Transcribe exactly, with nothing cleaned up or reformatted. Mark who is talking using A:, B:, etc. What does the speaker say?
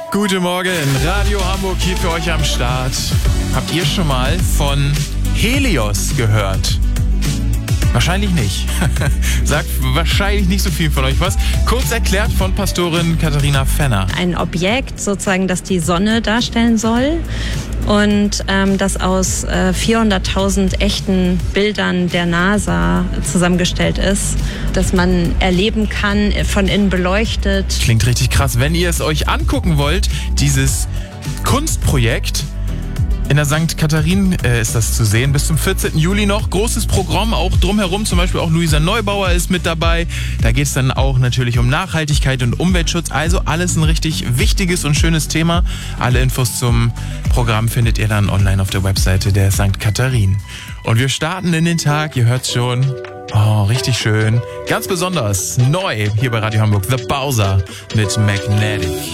A: Guten Morgen, Radio Hamburg hier für euch am Start. Habt ihr schon mal von Helios gehört? Wahrscheinlich nicht. Sagt wahrscheinlich nicht so viel von euch was. Kurz erklärt von Pastorin Katharina Fenner.
B: Ein Objekt sozusagen, das die Sonne darstellen soll und ähm, das aus äh, vierhunderttausend echten Bildern der NASA zusammengestellt ist, das man erleben kann, von innen beleuchtet.
A: Klingt richtig krass. Wenn ihr es euch angucken wollt, dieses Kunstprojekt, in der Sankt Katharin äh, ist das zu sehen. Bis zum vierzehnten Juli noch. Großes Programm, auch drumherum. Zum Beispiel auch Luisa Neubauer ist mit dabei. Da geht es dann auch natürlich um Nachhaltigkeit und Umweltschutz. Also alles ein richtig wichtiges und schönes Thema. Alle Infos zum Programm findet ihr dann online auf der Webseite der Sankt Katharin. Und wir starten in den Tag. Ihr hört's schon. Oh, richtig schön. Ganz besonders neu hier bei Radio Hamburg. The Bowser mit Magnetic.